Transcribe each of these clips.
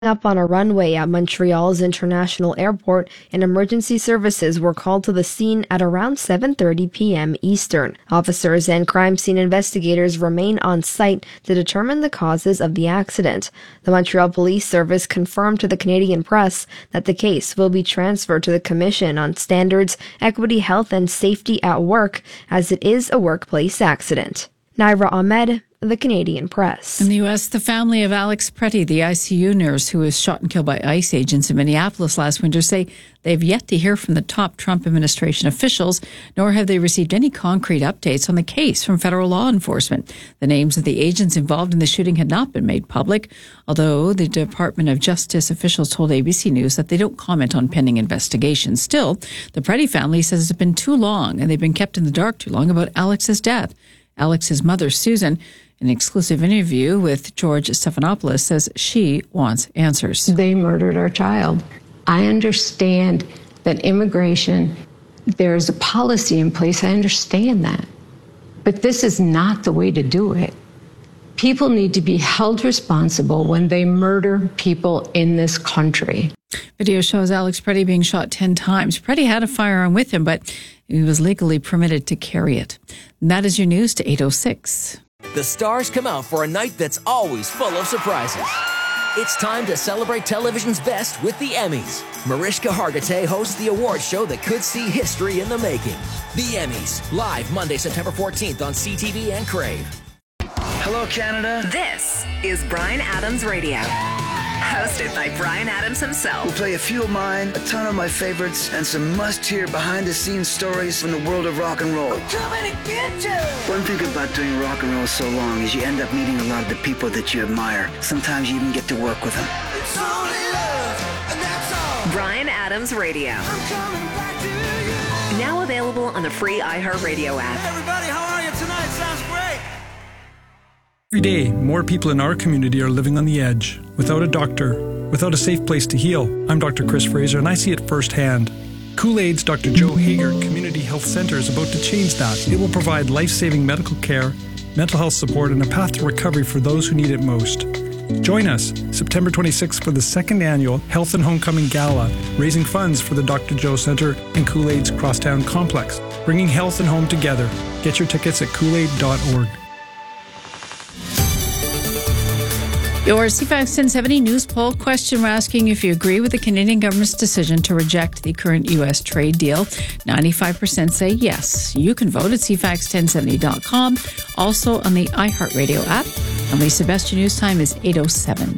Up on a runway at Montreal's International Airport, and emergency services were called to the scene at around 7:30 p.m. Eastern. Officers and crime scene investigators remain on site to determine the causes of the accident. The Montreal Police Service confirmed to the Canadian press that the case will be transferred to the Commission on Standards, Equity, Health and Safety at Work, as it is a workplace accident. Naira Ahmed, the Canadian Press. In the U.S., the family of Alex Pretty, the ICU nurse who was shot and killed by ICE agents in Minneapolis last winter, say they've yet to hear from the top Trump administration officials, nor have they received any concrete updates on the case from federal law enforcement. The names of the agents involved in the shooting had not been made public, although the Department of Justice officials told ABC News that they don't comment on pending investigations. Still, the Pretty family says it's been too long and they've been kept in the dark too long about Alex's death. Alex's mother, Susan, in an exclusive interview with George Stephanopoulos, says she wants answers. They murdered our child. I understand that immigration, there's a policy in place. I understand that. But this is not the way to do it. People need to be held responsible when they murder people in this country. Video shows Alex Pretty being shot 10 times. Pretty had a firearm with him, but he was legally permitted to carry it. And that is your news to 8:06. The stars come out for a night that's always full of surprises. It's time to celebrate television's best with the Emmys. Mariska Hargitay hosts the award show that could see history in the making. The Emmys, live Monday, September 14th on CTV and Crave. Hello, Canada. This is Bryan Adams Radio. Hosted by Bryan Adams himself. We'll play a few of mine, a ton of my favorites, and some must-hear behind-the-scenes stories from the world of rock and roll. We're coming to get you! One thing about doing rock and roll so long is you end up meeting a lot of the people that you admire. Sometimes you even get to work with them. It's only love, and that's all. Bryan Adams Radio. I'm coming back to you. Now available on the free iHeartRadio app. Hey everybody, how are you tonight? Sounds great. Every day, more people in our community are living on the edge, without a doctor, without a safe place to heal. I'm Dr. Chris Fraser, and I see it firsthand. Kool-Aid's Dr. Joe Hager Community Health Center is about to change that. It will provide life-saving medical care, mental health support, and a path to recovery for those who need it most. Join us September 26th for the second annual Health and Homecoming Gala, raising funds for the Dr. Joe Center and Kool-Aid's Crosstown Complex, bringing health and home together. Get your tickets at koolaid.org. Your CFAX 1070 news poll question, we're asking if you agree with the Canadian government's decision to reject the current U.S. trade deal. 95% say yes. You can vote at cfax1070.com, also on the iHeartRadio app. And Lisa, best your news time is 8:07.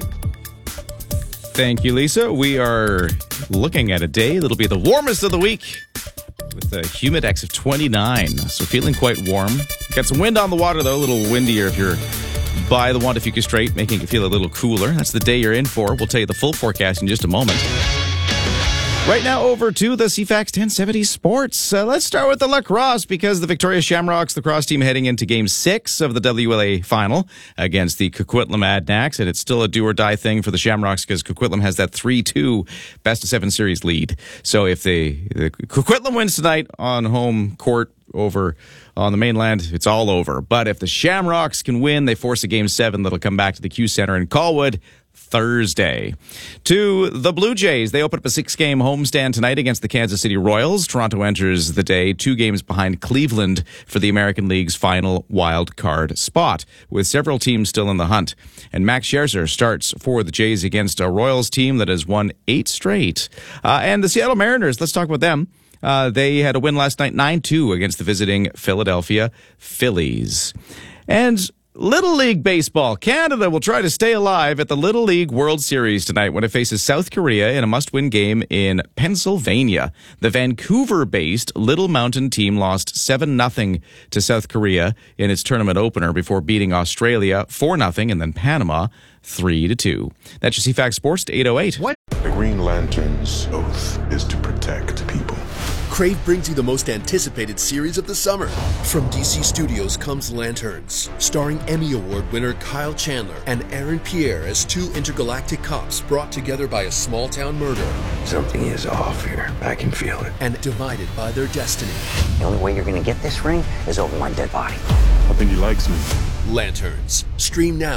Thank you, Lisa. We are looking at a day that'll be the warmest of the week with a humidex of 29, so feeling quite warm. Got some wind on the water, though, a little windier if you're by the Wantafuka Strait, making it feel a little cooler. That's the day you're in for. We'll tell you the full forecast in just a moment. Right now, over to the CFAX 1070 Sports. Let's start with the lacrosse, because the Victoria Shamrocks lacrosse team heading into Game 6 of the WLA Final against the Coquitlam Adanacs, and it's still a do-or-die thing for the Shamrocks because Coquitlam has that 3-2 best-of-7 series lead. So if the Coquitlam wins tonight on home court over on the mainland, it's all over. But if the Shamrocks can win, they force a Game 7 that'll come back to the Q Center in Colwood Thursday. To the Blue Jays, they open up a 6-game homestand tonight against the Kansas City Royals. Toronto enters the day 2 games behind Cleveland for the American League's final wild card spot, with several teams still in the hunt. And Max Scherzer starts for the Jays against a Royals team that has won 8 straight. And the Seattle Mariners, let's talk about them. They had a win last night, 9-2 against the visiting Philadelphia Phillies. And Little League Baseball. Canada will try to stay alive at the Little League World Series tonight when it faces South Korea in a must-win game in Pennsylvania. The Vancouver-based Little Mountain team lost 7-0 to South Korea in its tournament opener before beating Australia 4-0 and then Panama 3-2. That's your CFAX Sports to 8:08. What? The Green Lantern's oath is to protect people. Crave brings you the most anticipated series of the summer. From DC Studios comes Lanterns, starring Emmy Award winner Kyle Chandler and Aaron Pierre as 2 intergalactic cops brought together by a small-town murder. Something is off here. I can feel it. And divided by their destiny. The only way you're going to get this ring is over my dead body. I think he likes me. Lanterns. Stream now,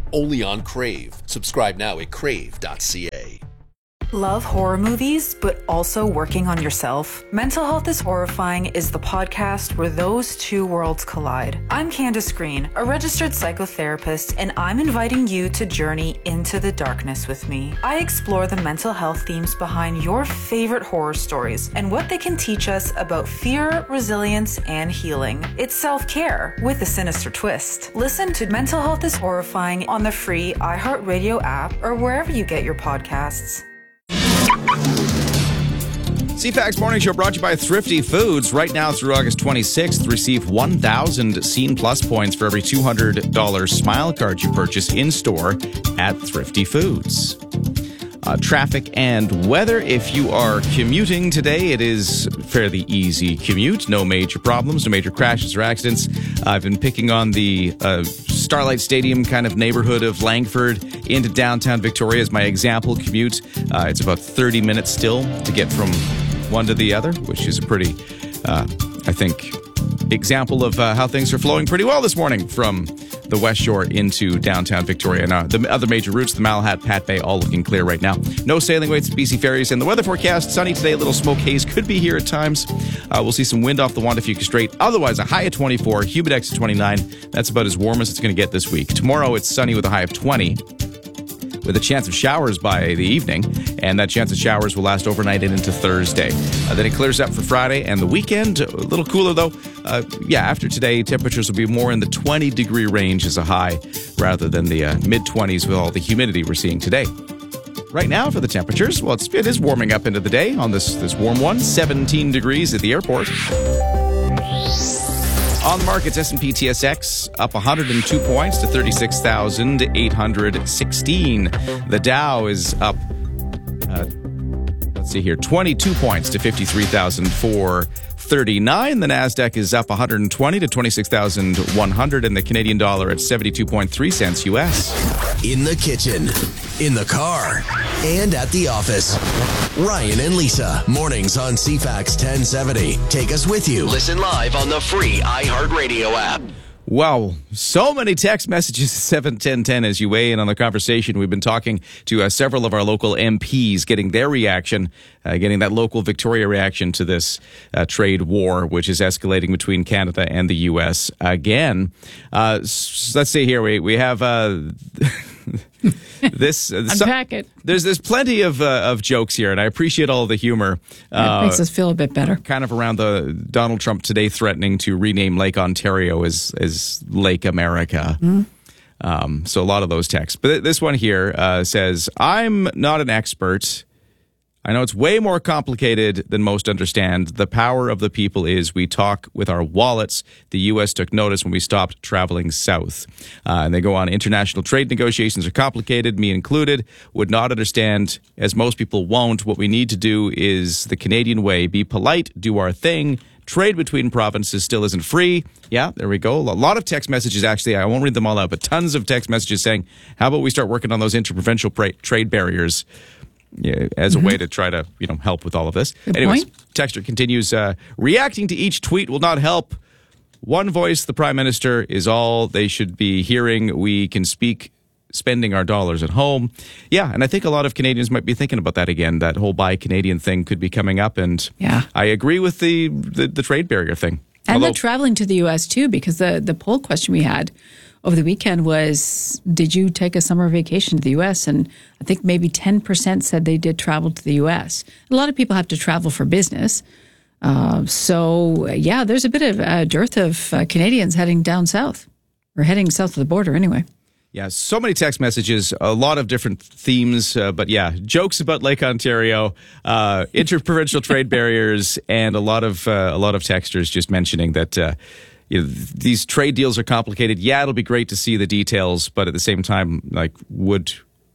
only on Crave. Subscribe now at crave.ca. Love horror movies, but also working on yourself? Mental Health is Horrifying is the podcast where those two worlds collide. I'm Candace Green, a registered psychotherapist, and I'm inviting you to journey into the darkness with me. I explore the mental health themes behind your favorite horror stories and what they can teach us about fear, resilience, and healing. It's self-care with a sinister twist. Listen to Mental Health is Horrifying on the free iHeartRadio app or wherever you get your podcasts. CFAX Morning Show brought to you by Thrifty Foods. Right now through August 26th, receive 1,000 Scene Plus points for every $200 Smile card you purchase in-store at Thrifty Foods. Traffic and weather. If you are commuting today, it is fairly easy commute. No major problems, no major crashes or accidents. I've been picking on the Starlight Stadium kind of neighborhood of Langford into downtown Victoria as my example commute. It's about 30 minutes still to get from one to the other, which is a pretty, I think, example of how things are flowing pretty well this morning from the West Shore into downtown Victoria. Now, the other major routes, the Malahat, Pat Bay, all looking clear right now. No sailing waits at BC Ferries. And the weather forecast, sunny today, a little smoke haze could be here at times. We'll see some wind off the Juan de Fuca Strait. Otherwise, a high of 24, humidex of 29. That's about as warm as it's going to get this week. Tomorrow, it's sunny with a high of 20. With a chance of showers by the evening, and that chance of showers will last overnight and into Thursday. Then it clears up for Friday and the weekend. A little cooler, though. After today, temperatures will be more in the 20-degree range as a high, rather than the mid-20s with all the humidity we're seeing today. Right now for the temperatures, well, it is warming up into the day on this warm one. 17 degrees at the airport. On the markets, S&P TSX up 102 points to 36,816. The Dow is up, 22 points to 53,439. The Nasdaq is up 120 to 26,100, and the Canadian dollar at 72.3 cents US. In the kitchen, in the car, and at the office. Ryan and Lisa, mornings on CFAX 1070. Take us with you. Listen live on the free iHeartRadio app. Wow, so many text messages at 71010 as you weigh in on the conversation. We've been talking to several of our local MPs, getting their reaction, getting that local Victoria reaction to this trade war, which is escalating between Canada and the U.S. again. Let's see here. We have this. Unpack it. There's plenty of jokes here, and I appreciate all the humor. It makes us feel a bit better. Kind of around the Donald Trump today threatening to rename Lake Ontario as Lake America. Mm-hmm. So a lot of those texts. But this one here says, I'm not an expert. I know it's way more complicated than most understand. The power of the people is we talk with our wallets. The U.S. took notice when we stopped traveling south. And they go on, international trade negotiations are complicated, me included, would not understand, as most people won't. What we need to do is the Canadian way. Be polite, do our thing. Trade between provinces still isn't free. Yeah, there we go. A lot of text messages, actually. I won't read them all out, but tons of text messages saying, how about we start working on those interprovincial trade barriers? Yeah, as a way to try to, help with all of this. Good Anyways, point. Texter continues, reacting to each tweet will not help. One voice, the Prime Minister, is all they should be hearing. We can speak spending our dollars at home. Yeah, and I think a lot of Canadians might be thinking about that again. That whole Buy Canadian thing could be coming up. And yeah, I agree with the trade barrier thing. And the traveling to the U.S. too, because the poll question we had over the weekend was, did you take a summer vacation to the U.S.? And I think maybe 10% said they did travel to the U.S. A lot of people have to travel for business. So, there's a bit of a dearth of Canadians heading down south, or heading south of the border anyway. Yeah, so many text messages, a lot of different themes, but jokes about Lake Ontario, interprovincial trade barriers, and a lot of texters just mentioning that these trade deals are complicated. Yeah, it'll be great to see the details, but at the same time, would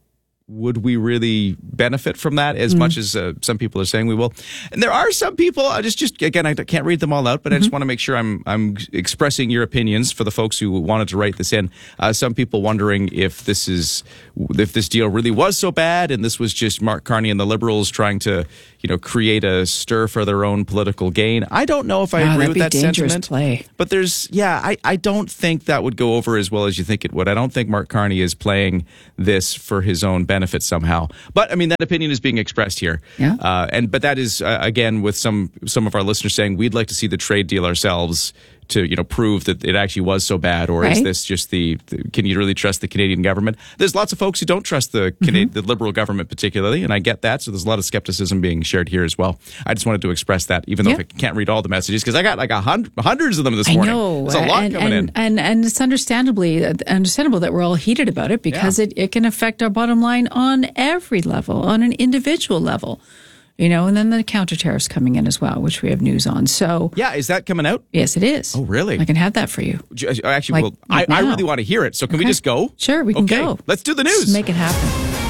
would we really benefit from that as much as some people are saying we will? And there are some people, again, I can't read them all out, but I just want to make sure I'm expressing your opinions for the folks who wanted to write this in. Some people wondering if this deal really was so bad and this was just Mark Carney and the Liberals trying to, create a stir for their own political gain. I don't know if I agree with that sentiment. Play. But I don't think that would go over as well as you think it would. I don't think Mark Carney is playing this for his own benefit somehow. But I mean, that opinion is being expressed here. Yeah. But that is again with some of our listeners saying we'd like to see the trade deal ourselves to prove that it actually was so bad, or is this just can you really trust the Canadian government? There's lots of folks who don't trust the Liberal government particularly, and I get that. So there's a lot of skepticism being shared here as well. I just wanted to express that, even though I can't read all the messages because I got like hundreds of them this morning. I know. There's a lot coming in, and it's understandable that we're all heated about it because it can affect our bottom line on every level, on an individual level. And then the counter tariffs coming in as well, which we have news on. So is that coming out? Yes, it is. Oh, really? I can have that for you. Actually, I really want to hear it. So can we just go? Sure, we can go. Let's do the news. Let's make it happen.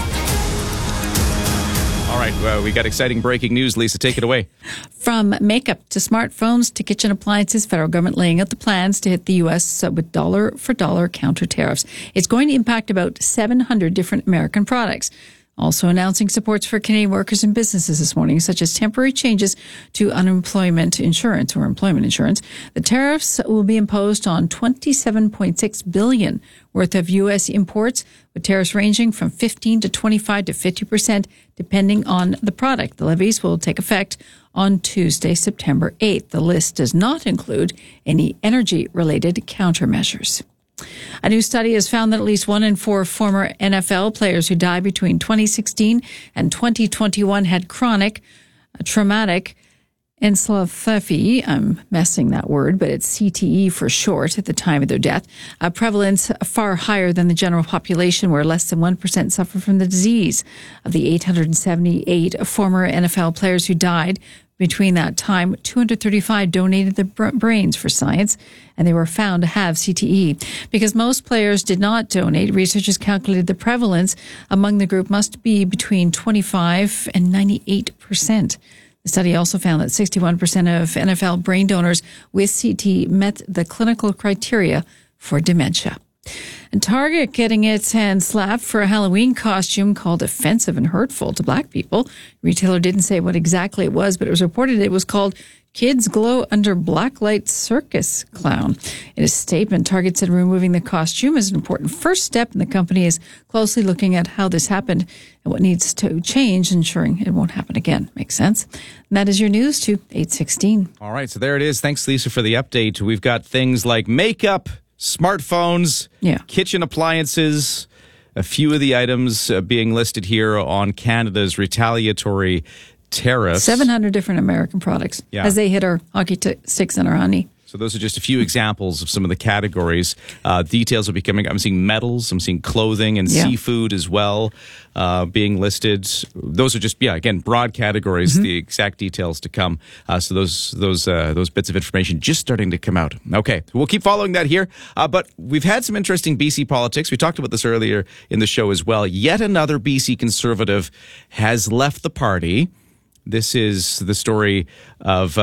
All right, well, we got exciting breaking news. Lisa, take it away. From makeup to smartphones to kitchen appliances, federal government laying out the plans to hit the U.S. with dollar-for-dollar counter tariffs. It's going to impact about 700 different American products. Also announcing supports for Canadian workers and businesses this morning, such as temporary changes to unemployment insurance or employment insurance. The tariffs will be imposed on $27.6 billion worth of U.S. imports, with tariffs ranging from 15 to 25 to 50%, depending on the product. The levies will take effect on Tuesday, September 8th. The list does not include any energy-related countermeasures. A new study has found that at least 1 in 4 former NFL players who died between 2016 and 2021 had chronic traumatic encephalopathy. I'm messing that word, but it's CTE for short at the time of their death. A prevalence far higher than the general population, where less than 1% suffer from the disease. Of the 878 former NFL players who died between that time, 235 donated their brains for science, and they were found to have CTE. Because most players did not donate, researchers calculated the prevalence among the group must be between 25 and 98%. The study also found that 61% of NFL brain donors with CTE met the clinical criteria for dementia. And Target getting its hands slapped for a Halloween costume called offensive and hurtful to black people. Retailer didn't say what exactly it was, but it was reported it was called Kids Glow Under Blacklight Circus Clown. In a statement, Target said removing the costume is an important first step, and the company is closely looking at how this happened and what needs to change, ensuring it won't happen again. Makes sense. And that is your news to 8:16. All right, so there it is. Thanks, Lisa, for the update. We've got things like makeup, smartphones, kitchen appliances, a few of the items being listed here on Canada's retaliatory tariffs. 700 different American products as they hit our hockey sticks and our honey. So those are just a few examples of some of the categories. Details will be coming. I'm seeing metals. I'm seeing clothing and seafood as well being listed. Those are just, again, broad categories. Mm-hmm. The exact details to come. So those bits of information just starting to come out. Okay, we'll keep following that here. But we've had some interesting BC politics. We talked about this earlier in the show as well. Yet another BC Conservative has left the party. This is the story of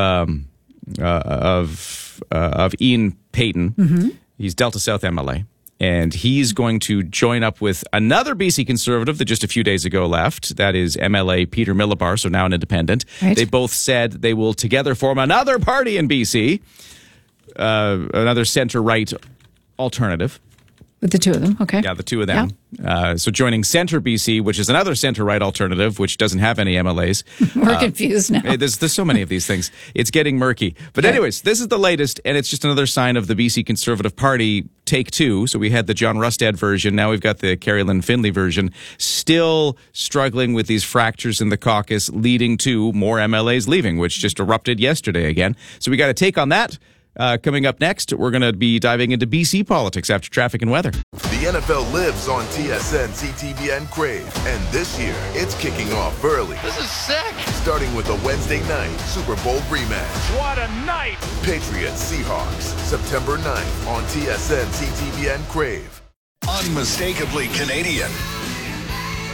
Ian Payton. Mm-hmm. He's Delta South MLA, and he's going to join up with another BC Conservative that just a few days ago left. That is MLA Peter Millibar, so now an independent. Right. They both said they will together form another party in BC, another centre-right alternative. With the two of them, okay. Yeah, the two of them. Yeah. So joining Centre BC, which is another centre-right alternative, which doesn't have any MLAs. We're confused now. There's so many of these things. It's getting murky. But anyways, this is the latest, and it's just another sign of the BC Conservative Party take two. So we had the John Rustad version. Now we've got the Carrie Lynn Finley version. Still struggling with these fractures in the caucus, leading to more MLAs leaving, which just erupted yesterday again. So we got a take on that. Coming up next, we're going to be diving into BC politics after traffic and weather. The NFL lives on TSN, CTV, and Crave. And this year, it's kicking off early. This is sick. Starting with a Wednesday night Super Bowl rematch. What a night. Patriots Seahawks, September 9th on TSN, CTV, and Crave. Unmistakably Canadian.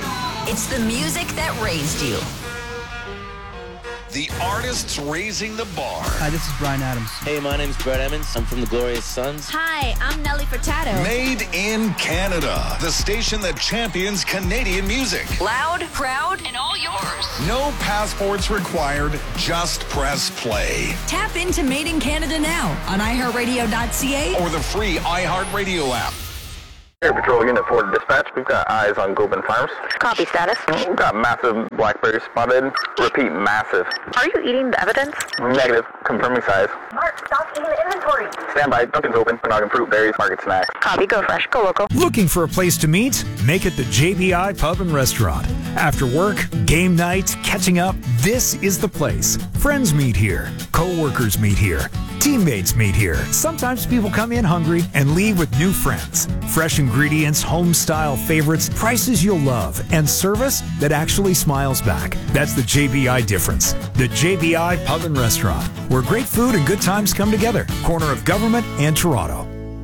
It's the music that raised you. The artists raising the bar. Hi, this is Bryan Adams. Hey, my name's Brett Emmons. I'm from the Glorious Sons. Hi, I'm Nelly Furtado. Made in Canada. The station that champions Canadian music. Loud, proud, and all yours. No passports required. Just press play. Tap into Made in Canada now on iHeartRadio.ca or the free iHeartRadio app. Air Patrol Unit 4 dispatch. We've got eyes on Gobin Farms. Copy status. We've got massive blackberries spotted. Repeat, massive. Are you eating the evidence? Negative. Confirming size. Mark, stop eating the inventory. Stand by. Dunkin's open. We're knocking fruit, berries, market snacks. Copy. Go fresh. Go local. Looking for a place to meet? Make it the JBI Pub and Restaurant. After work, game night, catching up, this is the place. Friends meet here. Co-workers meet here. Teammates meet here. Sometimes people come in hungry and leave with new friends. Fresh ingredients, home-style favorites, prices you'll love, and service that actually smiles back. That's the JBI difference. The JBI Pub and Restaurant, where great food and good times come together. Corner of Government and Toronto.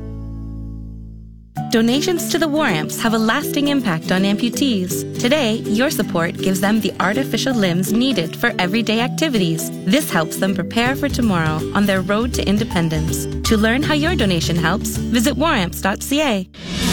Donations to the War Amps have a lasting impact on amputees. Today, your support gives them the artificial limbs needed for everyday activities. This helps them prepare for tomorrow on their road to independence. To learn how your donation helps, visit waramps.ca.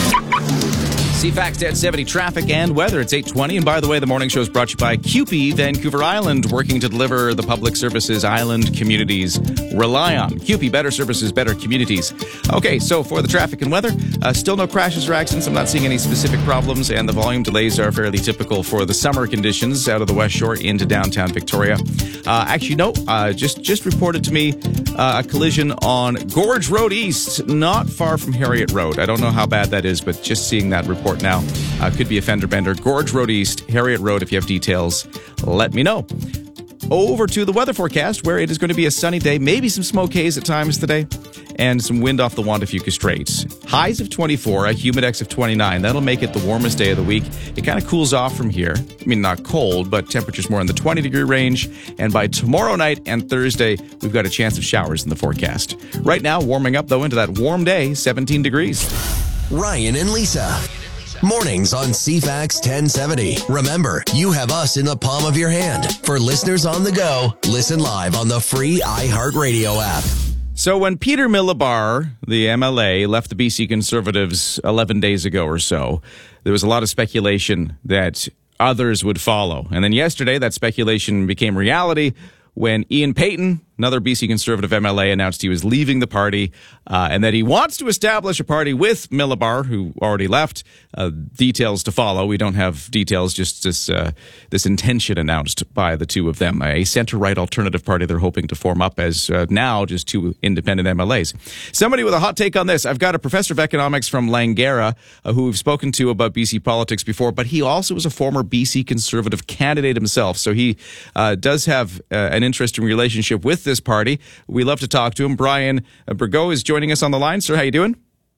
CFAX 1070 traffic and weather. It's 8:20. And by the way, the morning show is brought to you by CUPE, Vancouver Island, working to deliver the public services island communities rely on. CUPE, better services, better communities. Okay, so for the traffic and weather, still no crashes or accidents. I'm not seeing any specific problems, and the volume delays are fairly typical for the summer conditions out of the West Shore into downtown Victoria. Actually, no, just reported to me a collision on Gorge Road East, not far from Harriet Road. I don't know how bad that is, but just seeing that report now. Could be a fender bender. Gorge Road East, Harriet Road. If you have details, let me know. Over to the weather forecast, where it is going to be a sunny day, maybe some smoke haze at times today, and some wind off the Juan de Fuca Straits. Highs of 24, a humidex of 29. That'll make it the warmest day of the week. It kind of cools off from here. I mean, not cold, but temperatures more in the 20-degree range. And by tomorrow night and Thursday, we've got a chance of showers in the forecast. Right now, warming up, though, into that warm day, 17 degrees. Ryan and Lisa. Mornings on CFAX 1070. Remember, you have us in the palm of your hand. For listeners on the go, listen live on the free iHeartRadio app. So when Peter Millibar, the MLA, left the BC Conservatives 11 days ago or so, there was a lot of speculation that others would follow. And then yesterday, that speculation became reality when Ian Payton, another BC Conservative MLA, announced he was leaving the party and that he wants to establish a party with Millibar, who already left. Details to follow. We don't have details, just this intention announced by the two of them. A center-right alternative party they're hoping to form up as now just two independent MLAs. Somebody with a hot take on this. I've got a professor of economics from Langara who we've spoken to about BC politics before, but he also is a former BC Conservative candidate himself. So he does have an interesting relationship with this party. We love to talk to him. Brian Bergot is joining us on the line. Sir, how you doing?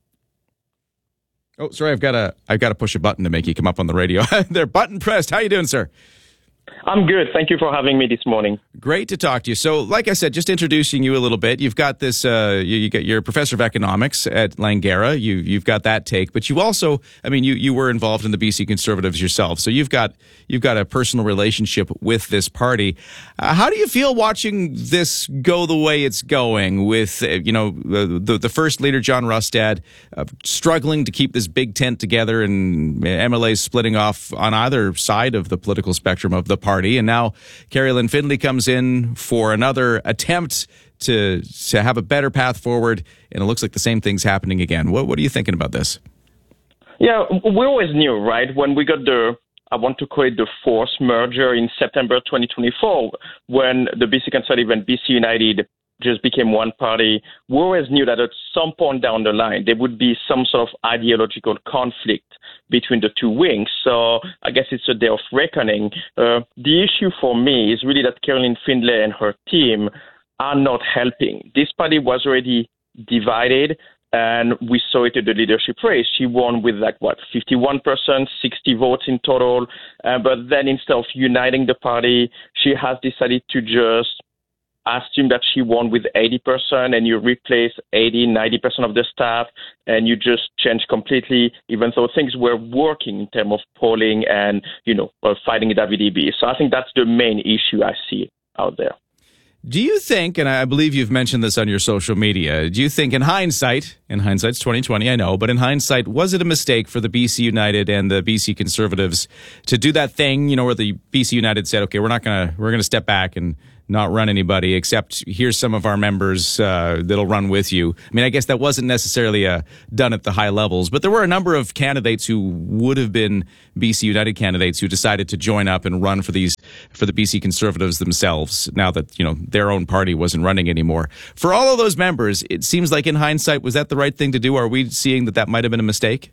Oh, sorry, I've got to push a button to make you come up on the radio. They're button pressed. How you doing, sir? I'm good. Thank you for having me this morning. Great to talk to you. So, like I said, just introducing you a little bit. You've got this. You get your professor of economics at Langara. You've got that take, but you also, I mean, you were involved in the BC Conservatives yourself. So you've got a personal relationship with this party. How do you feel watching this go the way it's going? With the first leader, John Rustad, struggling to keep this big tent together, and MLAs splitting off on either side of the political spectrum of the party, and now Carrie Lynn Findlay comes in for another attempt to have a better path forward, and it looks like the same thing's happening again. What are you thinking about this? Yeah, we always knew, right? When we got I want to call it the forced merger in September 2024, when the BC Conservative and BC United just became one party, we always knew that at some point down the line, there would be some sort of ideological conflict between the two wings. So I guess it's a day of reckoning. The issue for me is really that Carrie Lynn Findlay and her team are not helping. This party was already divided, and we saw it in the leadership race. She won with 51%, 60 votes in total. But then instead of uniting the party, she has decided to just assume that she won with 80% and you replace 80-90% of the staff and you just change completely, even though things were working in terms of polling and, fighting David Eby. So I think that's the main issue I see out there. Do you think, and I believe you've mentioned this on your social media, do you think in hindsight's 2020, I know, but in hindsight, was it a mistake for the BC United and the BC Conservatives to do that thing, where the BC United said, okay, we're going to step back and not run anybody, except here's some of our members that'll run with you. I mean, I guess that wasn't necessarily done at the high levels, but there were a number of candidates who would have been BC United candidates who decided to join up and run for the BC Conservatives themselves now that, their own party wasn't running anymore. For all of those members, it seems like in hindsight, was that the right thing to do? Are we seeing that might have been a mistake?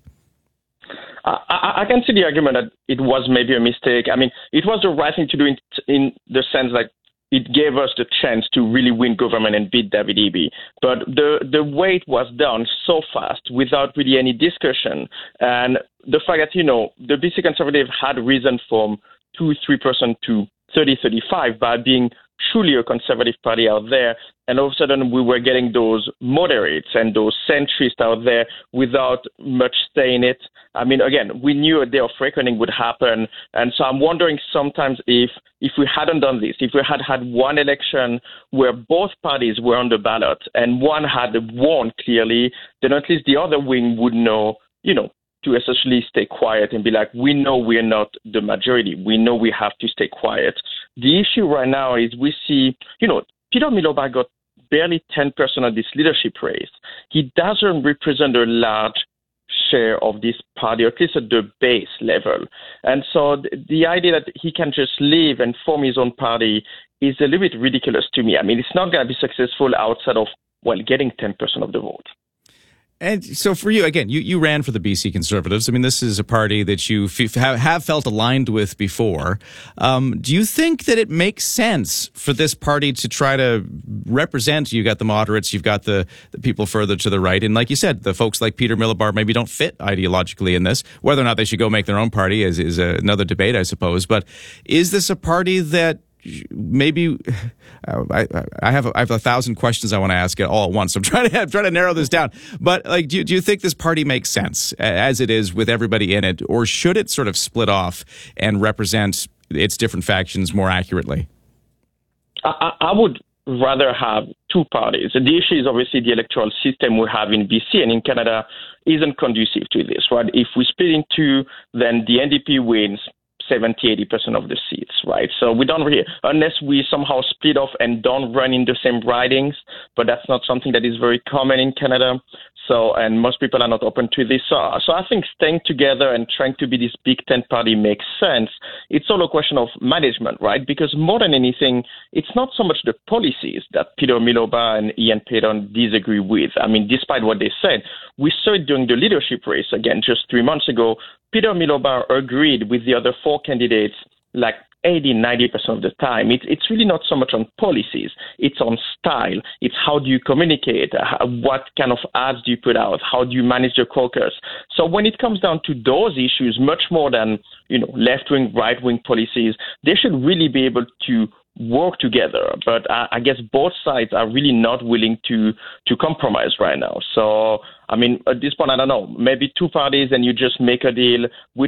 I can see the argument that it was maybe a mistake. I mean, it was the right thing to do in the sense that it gave us the chance to really win government and beat David Eby. But the way it was done so fast without really any discussion, and the fact that, the BC Conservative had risen from 2-3% to 30-35 by being truly a conservative party out there, and all of a sudden we were getting those moderates and those centrists out there without much say in it. I mean, again, we knew a day of reckoning would happen, and so I'm wondering sometimes if we hadn't done this, if we had one election where both parties were on the ballot and one had won clearly, then at least the other wing would know, to essentially stay quiet and be like, we know we're not the majority. We know we have to stay quiet. The issue right now is we see, Peter Milobar got barely 10% of this leadership race. He doesn't represent a large share of this party, at least at the base level. And so the idea that he can just leave and form his own party is a little bit ridiculous to me. I mean, it's not going to be successful outside of, getting 10% of the vote. And so for you, again, you ran for the BC Conservatives. I mean, this is a party that you have felt aligned with before. Do you think that it makes sense for this party to try to represent, you've got the moderates, you've got the people further to the right, and like you said, the folks like Peter Milobar maybe don't fit ideologically in this. Whether or not they should go make their own party is another debate, I suppose. But is this a party that maybe I have 1,000 questions I want to ask it all at once. I'm trying to narrow this down. But do you think this party makes sense as it is with everybody in it, or should it sort of split off and represent its different factions more accurately? I would rather have two parties. The issue is obviously the electoral system we have in BC and in Canada isn't conducive to this, right? If we split in two, then the NDP wins 70-80% of the seats, right? So we don't really, unless we somehow split off and don't run in the same ridings, but that's not something that is very common in Canada. So, and most people are not open to this. So I think staying together and trying to be this big tent party makes sense. It's all a question of management, right? Because more than anything, it's not so much the policies that Peter Milobar and Ian Paton disagree with. I mean, despite what they said, we saw it during the leadership race again just 3 months ago. Peter Milobar agreed with the other four candidates like 80-90% of the time. It's really not so much on policies. It's on style. It's how do you communicate? What kind of ads do you put out? How do you manage the caucus? So when it comes down to those issues, much more than left-wing, right-wing policies, they should really be able to work together. But I guess both sides are really not willing to compromise right now. So, I mean, at this point, I don't know, maybe two parties and you just make a deal,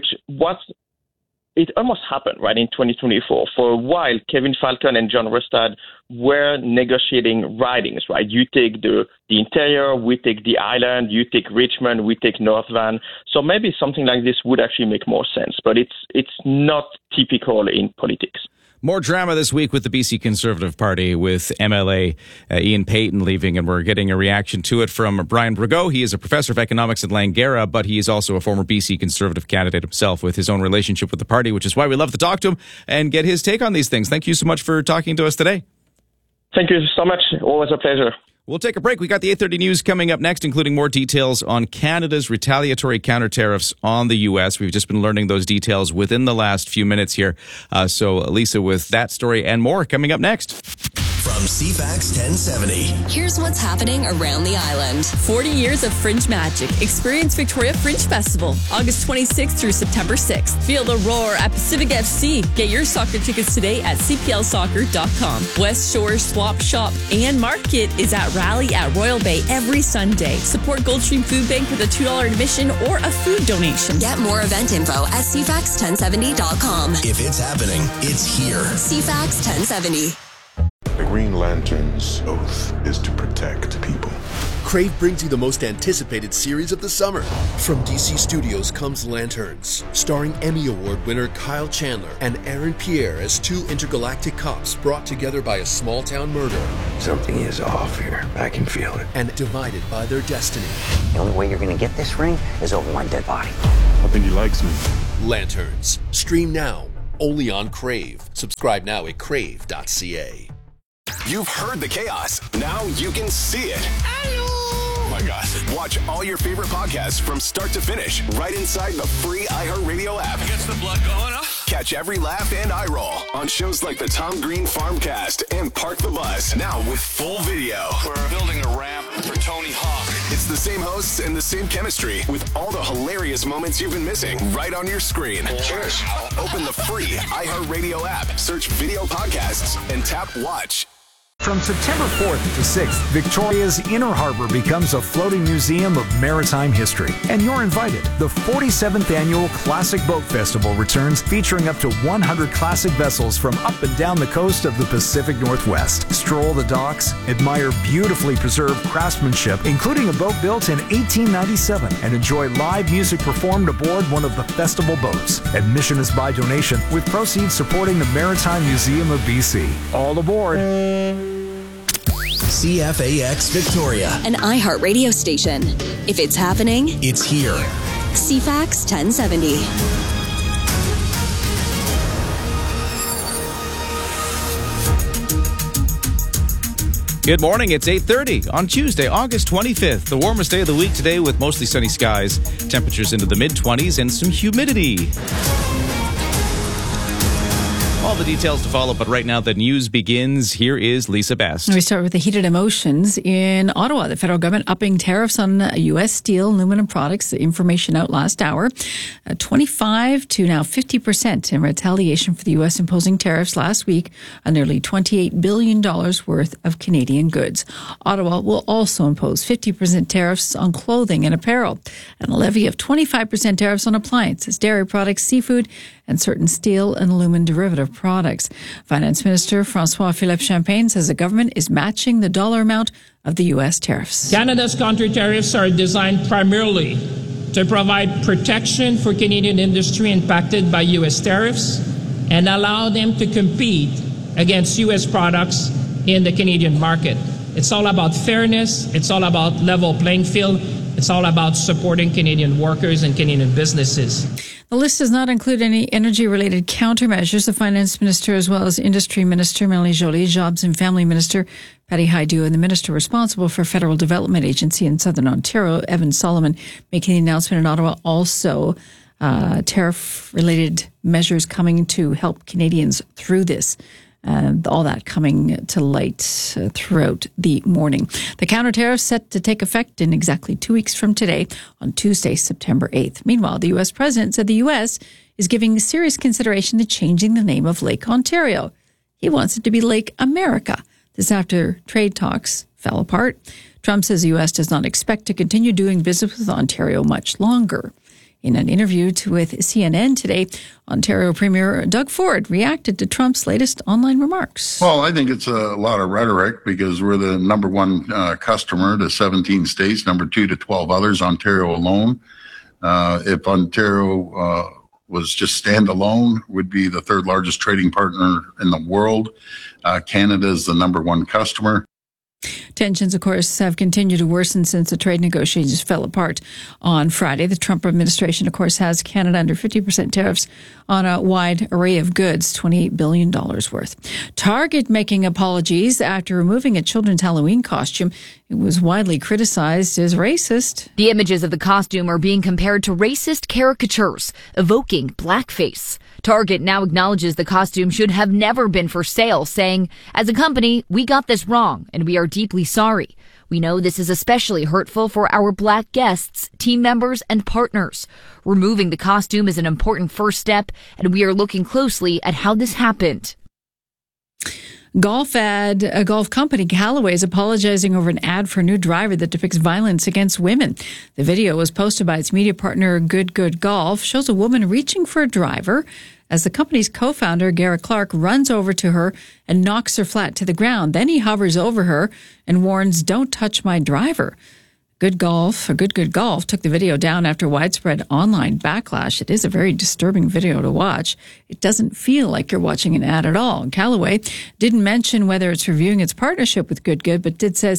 it almost happened, right, in 2024. For a while, Kevin Falcon and John Rustad were negotiating ridings, right? You take the interior, we take the island, you take Richmond, we take North Van. So maybe something like this would actually make more sense, but it's not typical in politics. More drama this week with the BC Conservative Party, with MLA Ian Paton leaving, and we're getting a reaction to it from Brian Brago. He is a professor of economics at Langara, but he is also a former BC Conservative candidate himself with his own relationship with the party, which is why we love to talk to him and get his take on these things. Thank you so much for talking to us today. Thank you so much. Always a pleasure. We'll take a break. We got the 8:30 news coming up next, including more details on Canada's retaliatory counter tariffs on the U.S. We've just been learning those details within the last few minutes here. So, Lisa, with that story and more coming up next. from CFAX 1070. Here's what's happening around the island. 40 years of Fringe magic. Experience Victoria Fringe Festival, August 26th through September 6th. Feel the roar at Pacific FC. Get your soccer tickets today at cplsoccer.com. West Shore Swap Shop and Market is at Rally at Royal Bay every Sunday. Support Goldstream Food Bank with a $2 admission or a food donation. Get more event info at cfax1070.com. If it's happening, it's here. CFAX 1070. The Green Lantern's oath is to protect people. Crave brings you the most anticipated series of the summer. From DC Studios comes Lanterns, starring Emmy Award winner Kyle Chandler and Aaron Pierre as two intergalactic cops brought together by a small-town murder. Something is off here. I can feel it. And divided by their destiny. The only way you're going to get this ring is over my dead body. I think he likes me. Lanterns. Stream now, only on Crave. Subscribe now at crave.ca. You've heard the chaos. Now you can see it. Oh my gosh. Watch all your favorite podcasts from start to finish right inside the free iHeartRadio app. Gets the blood going, huh? Catch every laugh and eye roll on shows like the Tom Green Farmcast and Park the Bus. Now with full video. We're building a ramp for Tony Hawk. It's the same hosts and the same chemistry with all the hilarious moments you've been missing right on your screen. Cheers. Open the free iHeartRadio app, search video podcasts, and tap watch. From September 4th to 6th, Victoria's Inner Harbor becomes a floating museum of maritime history. And you're invited. The 47th Annual Classic Boat Festival returns, featuring up to 100 classic vessels from up and down the coast of the Pacific Northwest. Stroll the docks, admire beautifully preserved craftsmanship, including a boat built in 1897, and enjoy live music performed aboard one of the festival boats. Admission is by donation, with proceeds supporting the Maritime Museum of BC. All aboard. CFAX Victoria, An iHeartRadio station. If it's happening, it's here. CFAX 1070. Good morning. It's 8:30 on Tuesday, August 25th, the warmest day of the week today with mostly sunny skies, temperatures into the mid-20s, and some humidity. All the details to follow, but right now the news begins. Here is Lisa Best. We start with the heated emotions in Ottawa. The federal government upping tariffs on U.S. steel and aluminum products. The information out last hour, 25 to now 50% in retaliation for the U.S. imposing tariffs last week on nearly $28 billion worth of Canadian goods. Ottawa will also impose 50% tariffs on clothing and apparel, and a levy of 25% tariffs on appliances, dairy products, seafood, and certain steel and aluminum derivative products. Finance Minister François-Philippe Champagne says the government is matching the dollar amount of the U.S. tariffs. Canada's counter tariffs are designed primarily to provide protection for Canadian industry impacted by U.S. tariffs and allow them to compete against U.S. products in the Canadian market. It's all about fairness. It's all about level playing field. It's all about supporting Canadian workers and Canadian businesses. The list does not include any energy-related countermeasures. The Finance Minister, as well as Industry Minister Melanie Joly, Jobs and Family Minister Patty Hajdu, and the Minister responsible for Federal Development Agency in Southern Ontario, Evan Solomon, making the announcement in Ottawa. Also, tariff-related measures coming to help Canadians through this. All that coming to light throughout the morning. The counter tariffs set to take effect in exactly 2 weeks from today on Tuesday, September 8th. Meanwhile, the U.S. President said the U.S. is giving serious consideration to changing the name of Lake Ontario. He wants it to be Lake America. This after trade talks fell apart. Trump says the U.S. does not expect to continue doing business with Ontario much longer. In an interview with CNN today, Ontario Premier Doug Ford reacted to Trump's latest online remarks. Well, I think it's a lot of rhetoric because we're the number one customer to 17 states, number 2 to 12 others, Ontario alone. If Ontario was just standalone, would be the third largest trading partner in the world. Canada is the number one customer. Tensions, of course, have continued to worsen since the trade negotiations fell apart on Friday. The Trump administration, of course, has Canada under 50% tariffs on a wide array of goods, $28 billion worth. Target making apologies after removing a children's Halloween costume. It was widely criticized as racist. The images of the costume are being compared to racist caricatures, evoking blackface. Target now acknowledges the costume should have never been for sale, saying, "As a company, we got this wrong, and we are deeply sorry. We know this is especially hurtful for our Black guests, team members, and partners. Removing the costume is an important first step, and we are looking closely at how this happened." Golf company Callaway is apologizing over an ad for a new driver that depicts violence against women. The video was posted by its media partner Good Golf, shows a woman reaching for a driver as the company's co-founder Garrett Clark runs over to her and knocks her flat to the ground. Then he hovers over her and warns, "Don't touch my driver." Good Golf took the video down after widespread online backlash. It is a very disturbing video to watch. It doesn't feel like you're watching an ad at all. Callaway didn't mention whether it's reviewing its partnership with Good, but did say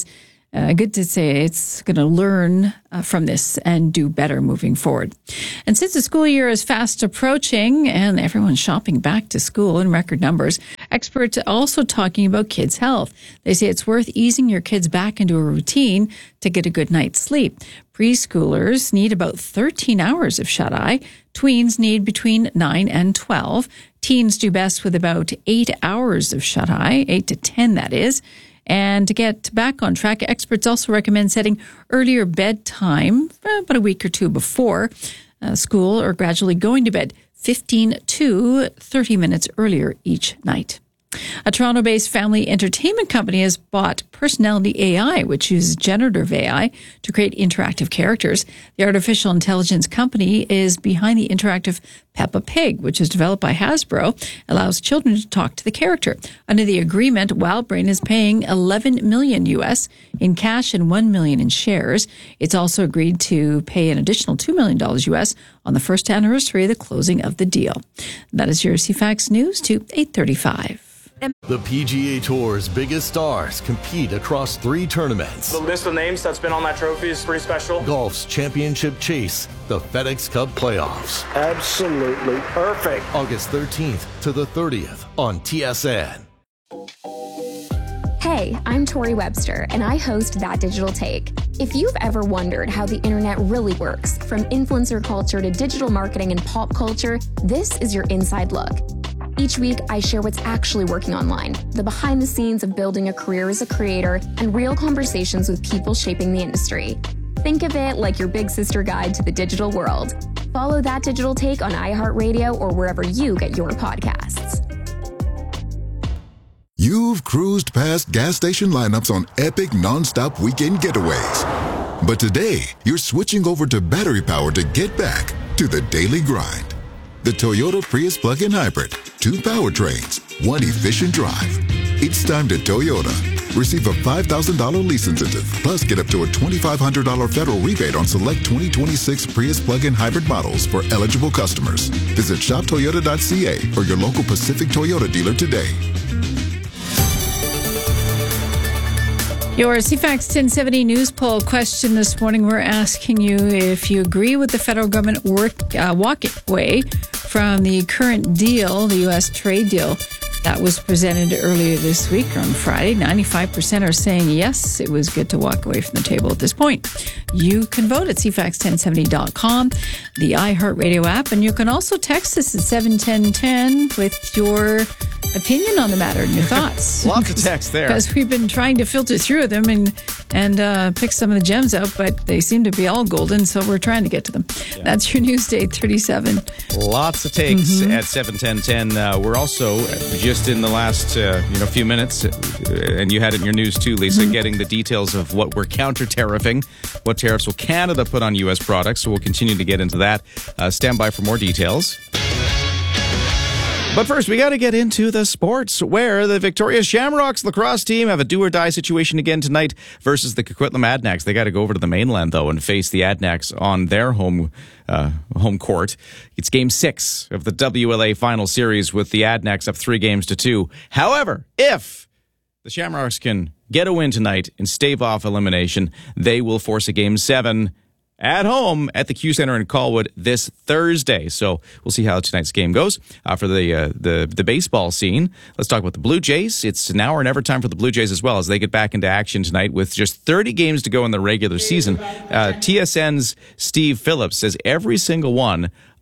it's going to learn from this and do better moving forward. And since the school year is fast approaching and everyone's shopping back to school in record numbers, experts are also talking about kids' health. They say it's worth easing your kids back into a routine to get a good night's sleep. Preschoolers need about 13 hours of shut-eye. Tweens need between 9 and 12. Teens do best with about 8 hours of shut-eye, 8 to 10 that is. And to get back on track, experts also recommend setting earlier bedtime, about a week or two before school, or gradually going to bed 15 to 30 minutes earlier each night. A Toronto-based family entertainment company has bought Personality AI, which uses generative AI to create interactive characters. The artificial intelligence company is behind the interactive Peppa Pig, which is developed by Hasbro, allows children to talk to the character. Under the agreement, WildBrain is paying $11 million US in cash and $1 million in shares. It's also agreed to pay an additional $2 million US on the first anniversary of the closing of the deal. That is your CFAX News to 8:35. The PGA Tour's biggest stars compete across 3 tournaments. The list of names that's been on that trophy is pretty special. Golf's championship chase, the FedEx Cup playoffs. Absolutely perfect. August 13th to the 30th on TSN. Hey, I'm Tori Webster, and I host That Digital Take. If you've ever wondered how the internet really works, from influencer culture to digital marketing and pop culture, this is your inside look. Each week, I share what's actually working online, the behind the scenes of building a career as a creator, and real conversations with people shaping the industry. Think of it like your big sister guide to the digital world. Follow That Digital Take on iHeartRadio or wherever you get your podcasts. You've cruised past gas station lineups on epic non-stop weekend getaways. But today, you're switching over to battery power to get back to the daily grind. The Toyota Prius Plug-in Hybrid. 2 powertrains, 1 efficient drive. It's time to Toyota. Receive a $5,000 lease incentive, plus get up to a $2,500 federal rebate on select 2026 Prius plug-in hybrid models for eligible customers. Visit shoptoyota.ca or your local Pacific Toyota dealer today. Your CFAX 1070 news poll question this morning, we're asking you if you agree with the federal government walking away from the current deal, the U.S. trade deal that was presented earlier this week on Friday. 95% are saying yes, it was good to walk away from the table at this point. You can vote at cfax1070.com, the iHeartRadio app, and you can also text us at 71010 with your opinion on the matter and your thoughts. Lots of text there. Because we've been trying to filter through them and pick some of the gems out, but they seem to be all golden, so we're trying to get to them. Yeah. That's your news day 37. Lots of takes at 71010. We're also just in the last few minutes, and you had it in your news too, Lisa, getting the details of what we're counter-tariffing, what tariffs will Canada put on U.S. products, so we'll continue to get into that. Stand by for more details. But first, we got to get into the sports, where the Victoria Shamrocks lacrosse team have a do-or-die situation again tonight versus the Coquitlam Adnacks. They got to go over to the mainland, though, and face the Adnacks on their home court. It's Game 6 of the WLA Final Series with the Adnacks up 3-2. However, if the Shamrocks can get a win tonight and stave off elimination, they will force a Game 7 at home at the Q Center in Colwood this Thursday. So we'll see how tonight's game goes. For the baseball scene, let's talk about the Blue Jays. It's now or never time for the Blue Jays as well as they get back into action tonight with just 30 games to go in the regular season. TSN's Steve Phillips says every single one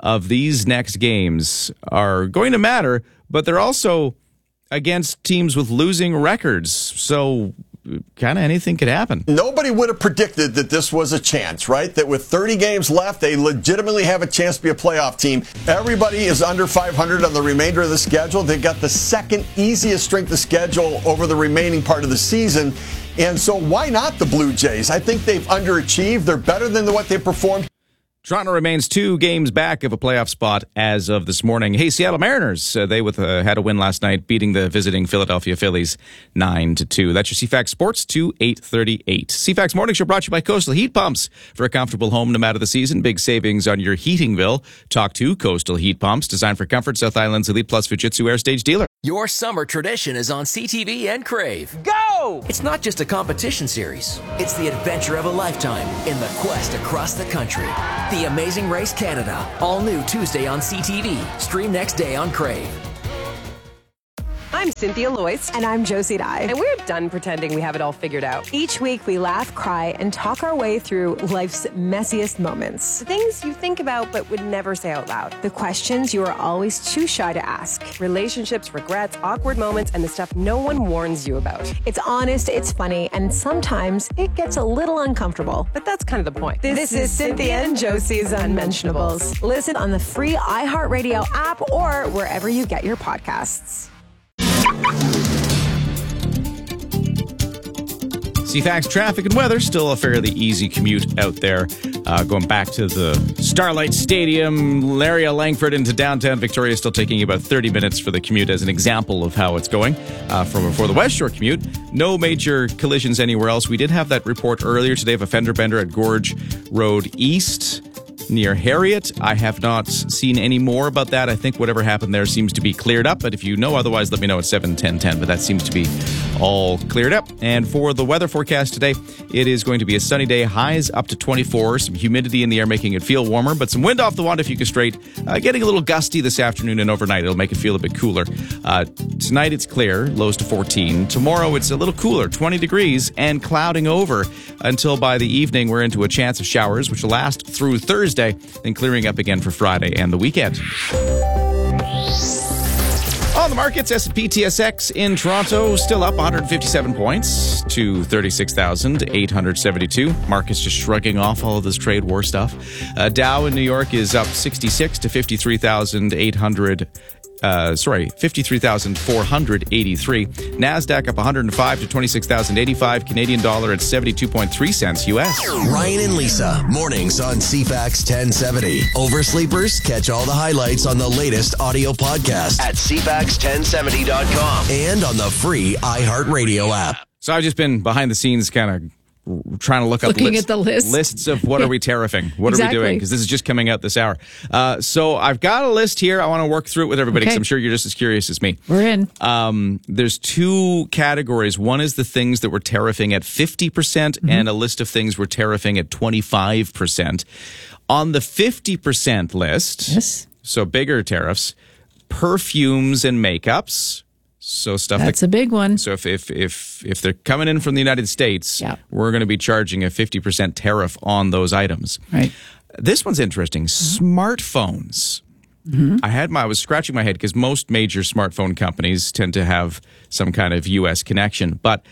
of these next games are going to matter, but they're also against teams with losing records. So kind of anything could happen. Nobody would have predicted that this was a chance, right? That with 30 games left, they legitimately have a chance to be a playoff team. Everybody is under 500 on the remainder of the schedule. They've got the second easiest strength of schedule over the remaining part of the season. And so why not the Blue Jays? I think they've underachieved. They're better than what they performed. Toronto remains 2 games back of a playoff spot as of this morning. Hey, Seattle Mariners, they had a win last night, beating the visiting Philadelphia Phillies 9-2. That's your CFAX Sports 8:38. CFAX Morning Show brought to you by Coastal Heat Pumps. For a comfortable home no matter the season, big savings on your heating bill. Talk to Coastal Heat Pumps, designed for comfort, South Island's Elite Plus Fujitsu Air Stage dealer. Your summer tradition is on CTV and Crave. Go! It's not just a competition series. It's the adventure of a lifetime in the quest across the country. The Amazing Race Canada. All new Tuesday on CTV. Stream next day on Crave. I'm Cynthia Loyce. And I'm Josie Dye. And we're done pretending we have it all figured out. Each week we laugh, cry, and talk our way through life's messiest moments. The things you think about but would never say out loud. The questions you are always too shy to ask. Relationships, regrets, awkward moments, and the stuff no one warns you about. It's honest, it's funny, and sometimes it gets a little uncomfortable. But that's kind of the point. This is Cynthia and Josie's Unmentionables. Listen on the free iHeartRadio app or wherever you get your podcasts. CFAX traffic and weather, still a fairly easy commute out there. Going back to the Starlight Stadium area, Langford into downtown Victoria, still taking about 30 minutes for the commute as an example of how it's going. For the West Shore commute, no major collisions anywhere else. We did have that report earlier today of a fender bender at Gorge Road East near Harriet. I have not seen any more about that. I think whatever happened there seems to be cleared up, but if you know otherwise, let me know at 7-10-10, but that seems to be all cleared up. And for the weather forecast today, it is going to be a sunny day, highs up to 24, some humidity in the air making it feel warmer, but some wind off the Wanda-Fuca Strait, getting a little gusty this afternoon and overnight. It'll make it feel a bit cooler. Tonight it's clear, lows to 14. Tomorrow it's a little cooler, 20 degrees, and clouding over until by the evening we're into a chance of showers, which will last through Thursday, then clearing up again for Friday and the weekend. On the markets, S&P TSX in Toronto still up 157 points to 36,872. Markets just shrugging off all of this trade war stuff. Dow in New York is up 66 to 53,483. NASDAQ up 105 to 26,085. Canadian dollar at 72.3 cents U.S. Ryan and Lisa, mornings on CFAX 1070. Oversleepers, catch all the highlights on the latest audio podcast at CFAX1070.com and on the free iHeartRadio app. So I've just been behind the scenes kind of trying to look up at the lists of what are we tariffing? What are we doing? Because this is just coming out this hour. So I've got a list here. I want to work through it with everybody because I'm sure you're just as curious as me. We're in. There's 2 categories. One is the things that we're tariffing at 50% and a list of things we're tariffing at 25%. On the 50% list, so bigger tariffs, perfumes and makeups. So stuff that's a big one. So if they're coming in from the United States, we're going to be charging a 50% tariff on those items. Right. This one's interesting. Smartphones. I was scratching my head because most major smartphone companies tend to have some kind of U.S. connection, but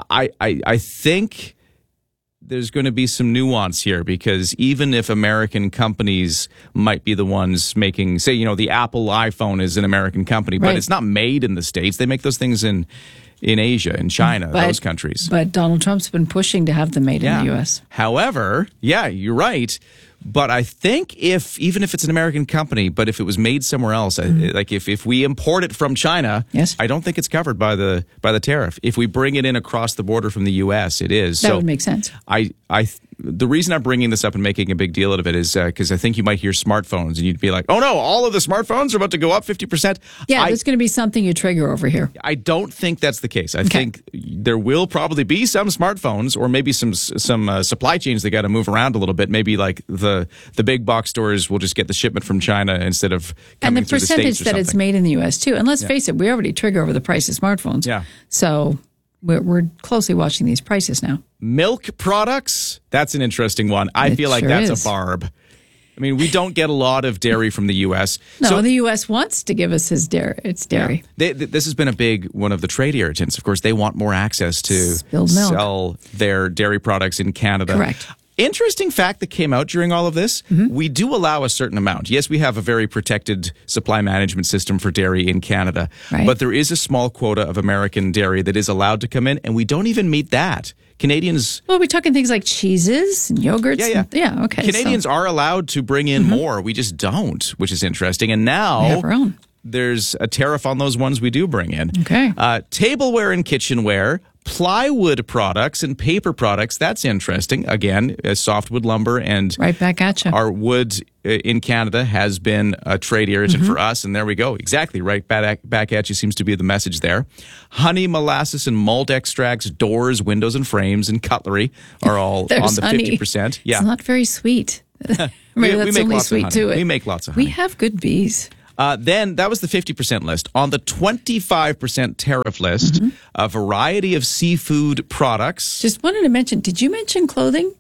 I think there's going to be some nuance here because even if American companies might be the ones making, say, the Apple iPhone is an American company, but it's not made in the States. They make those things in Asia, in China, those countries. But Donald Trump's been pushing to have them made in the U.S. However, you're right. But I think even if it's an American company, but if it was made somewhere else, like if we import it from China, I don't think it's covered by the tariff. If we bring it in across the border from the U.S., it is. That would make sense. The reason I'm bringing this up and making a big deal out of it is because I think you might hear smartphones and you'd be like, oh no, all of the smartphones are about to go up 50%. Yeah, there's going to be something you trigger over here. I don't think that's the case. I think there will probably be some smartphones or maybe some supply chains that got to move around a little bit. Maybe like the big box stores will just get the shipment from China instead of coming through the States or something. And the percentage that it's made in the U.S. too. And let's face it, we already trigger over the price of smartphones. Yeah. So we're closely watching these prices now. Milk products, that's an interesting one. I feel like that's a barb. I mean, we don't get a lot of dairy from the U.S. No, the U.S. wants to give us its dairy. Yeah. This has been a big one of the trade irritants. Of course, they want more access to sell their dairy products in Canada. Correct. Interesting fact that came out during all of this, we do allow a certain amount. Yes, we have a very protected supply management system for dairy in Canada, but there is a small quota of American dairy that is allowed to come in, and we don't even meet that. Canadians... Well, we're talking things like cheeses and yogurts. Yeah, okay. Canadians are allowed to bring in more. We just don't, which is interesting. And now... We have our own. There's a tariff on those ones we do bring in. Okay. Tableware and kitchenware, plywood products and paper products. That's interesting. Again, softwood lumber and right back at you. Our wood in Canada has been a trade irritant for us. And there we go. Exactly. Right back at you seems to be the message there. Honey, molasses, and malt extracts, doors, windows, and frames, and cutlery are all on the honey. 50%. Yeah. It's not very sweet. Maybe that's only sweet to it. We make lots of honey. We have good bees. Then that was the 50% list. On the 25% tariff list, a variety of seafood products. Just wanted to mention, did you mention clothing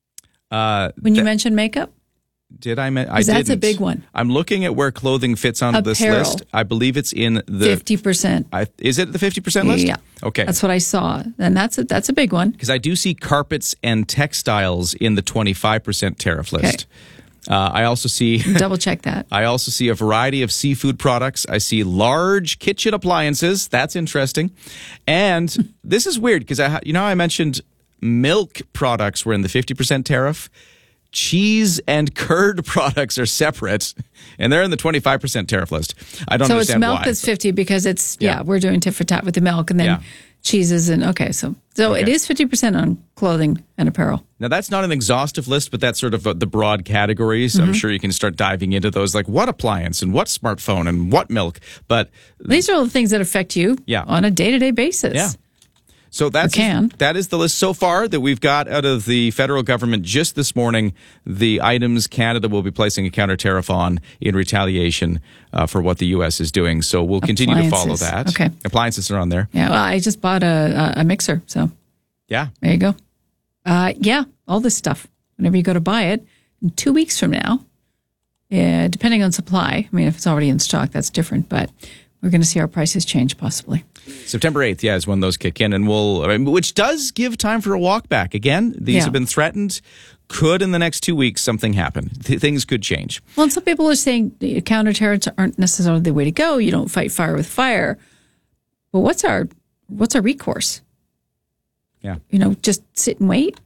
when you mentioned makeup? Did I? I didn't. That's a big one. I'm looking at where clothing fits onto this list. I believe it's in the 50%. Is it the 50% list? Yeah. Okay. That's what I saw. And that's a big one. Because I do see carpets and textiles in the 25% tariff list. I also see... Double check that. I also see a variety of seafood products. I see large kitchen appliances. That's interesting. And this is weird because I mentioned milk products were in the 50% tariff. Cheese and curd products are separate, and they're in the 25% tariff list. I don't understand why. So it's milk that's 50 because it's, we're doing tit for tat with the milk, and then cheeses and, it is 50% on clothing and apparel. Now, that's not an exhaustive list, but that's sort of the broad categories. I'm sure you can start diving into those, like what appliance and what smartphone and what milk. But these are all the things that affect you on a day-to-day basis. Yeah. So that is the list so far that we've got out of the federal government just this morning, the items Canada will be placing a counter tariff on in retaliation for what the U.S. is doing. So we'll continue to follow that. Okay. Appliances are on there. Yeah, well, I just bought a mixer, so. Yeah. There you go. All this stuff. Whenever you go to buy it, in 2 weeks from now, depending on supply, I mean, if it's already in stock, that's different, but we're going to see our prices change possibly. September 8th, is when those kick in, and which does give time for a walk back. Again, these have been threatened. Could in the next 2 weeks something happen? Things could change. Well, and some people are saying counter tariffs aren't necessarily the way to go. You don't fight fire with fire. But what's our recourse? Yeah, just sit and wait.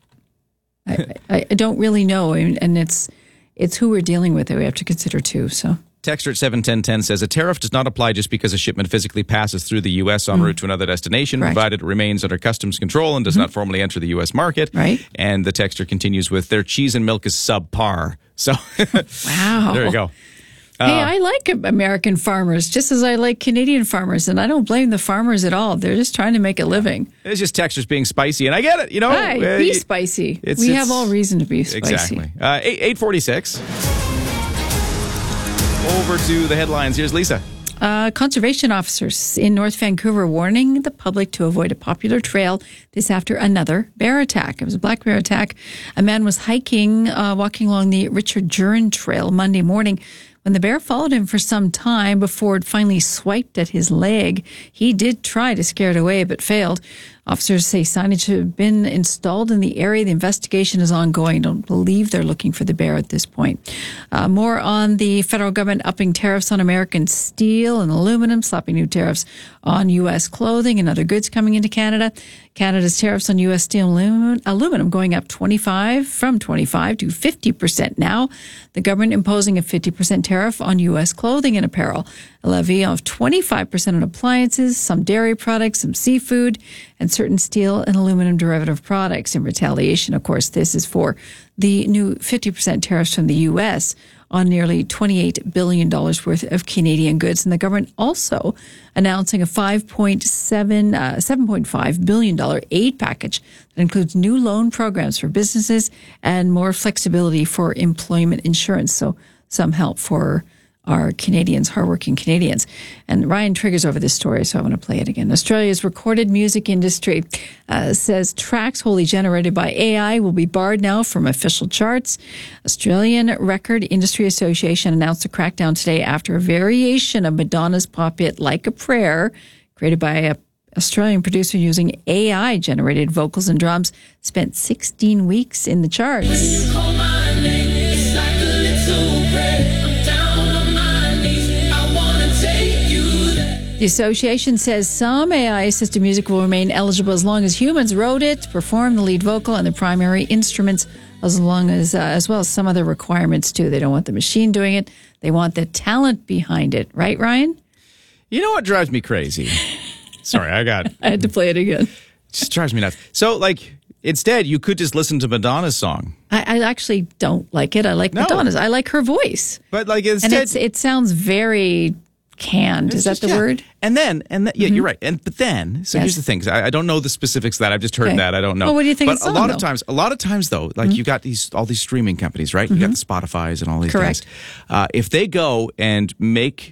I don't really know, and it's who we're dealing with that we have to consider too. So. Texter at 71010 says a tariff does not apply just because a shipment physically passes through the U.S. en route to another destination, provided it remains under customs control and does not formally enter the U.S. market. Right. And the texter continues with their cheese and milk is subpar. So, wow. There you go. Hey, I like American farmers just as I like Canadian farmers, and I don't blame the farmers at all. They're just trying to make a living. It's just textures being spicy, and I get it. Right, be spicy. We have all reason to be spicy. Exactly. 8:46. Over to the headlines. Here's Lisa. Conservation officers in North Vancouver warning the public to avoid a popular trail this after another bear attack. It was a black bear attack. A man was walking along the Richard Jurin Trail Monday morning when the bear followed him for some time before it finally swiped at his leg. He did try to scare it away, but failed. Officers say signage have been installed in the area. The investigation is ongoing. Don't believe they're looking for the bear at this point. More on the federal government upping tariffs on American steel and aluminum, slapping new tariffs on U.S. clothing and other goods coming into Canada. Canada's tariffs on U.S. steel and aluminum going up from 25 to 50% now. The government imposing a 50% tariff on U.S. clothing and apparel. A levy of 25% on appliances, some dairy products, some seafood, and certain steel and aluminum derivative products. In retaliation, of course, this is for the new 50% tariffs from the U.S. on nearly $28 billion worth of Canadian goods. And the government also announcing a $7.5 billion aid package that includes new loan programs for businesses and more flexibility for employment insurance. So some help for are Canadians, hardworking Canadians. And Ryan triggers over this story, so I want to play it again. Australia's recorded music industry says tracks wholly generated by AI will be barred now from official charts. Australian Record Industry Association announced a crackdown today after a variation of Madonna's pop hit Like a Prayer, created by a Australian producer using AI-generated vocals and drums, spent 16 weeks in the charts. The association says some AI-assisted music will remain eligible as long as humans wrote it, performed the lead vocal, and the primary instruments, as well as some other requirements too. They don't want the machine doing it; they want the talent behind it. Right, Ryan? You know what drives me crazy? Sorry, I had to play it again. It just drives me nuts. So, instead, you could just listen to Madonna's song. I actually don't like it. I like Madonna's. I like her voice. But instead, and it sounds very canned. Is that the word? And then, you're right. But then, here's the thing. 'Cause I don't know the specifics of that. I've just heard that. I don't know. Well, what do you think? But a lot of times, though, you got all these streaming companies, right? You got the Spotify's and all these things. If they go and make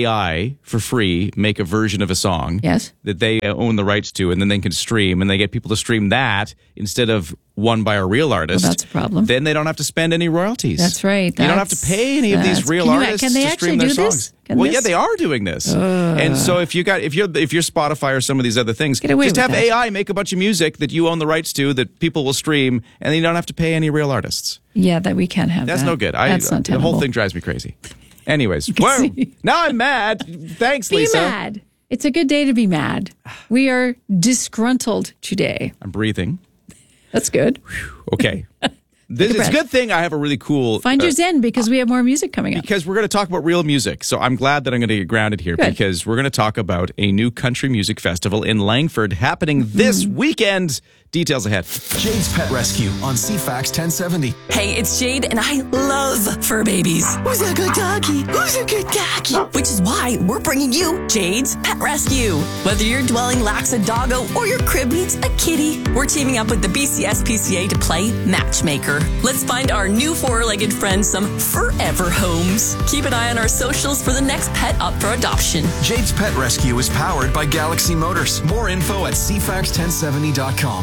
AI for free, make a version of a song that they own the rights to, and then they can stream, and they get people to stream that instead of one by a real artist. Well, that's a problem. Then they don't have to spend any royalties. That's right. You don't have to pay any of these real artists to stream their songs. Yeah, they are doing this. And so if you're Spotify or some of these other things, just have AI make a bunch of music that you own the rights to that people will stream, and then you don't have to pay any real artists. Yeah, that we can't have. That's no good. That's not tenable. The whole thing drives me crazy. Anyways, now I'm mad. Thanks, Lisa. Be mad. It's a good day to be mad. We are disgruntled today. I'm breathing. That's good. Okay. It's a good thing I have a really cool... Find your zen, because we have more music coming up. Because we're going to talk about real music. So I'm glad that I'm going to get grounded here, because we're going to talk about a new country music festival in Langford happening this weekend. Details ahead. Jade's Pet Rescue on CFAX 1070. Hey, it's Jade, and I love fur babies. Who's a good doggy? Who's a good doggy? Which is why we're bringing you Jade's Pet Rescue. Whether your dwelling lacks a doggo or your crib needs a kitty, we're teaming up with the BCSPCA to play matchmaker. Let's find our new four-legged friends some forever homes. Keep an eye on our socials for the next pet up for adoption. Jade's Pet Rescue is powered by Galaxy Motors. More info at cfax1070.com.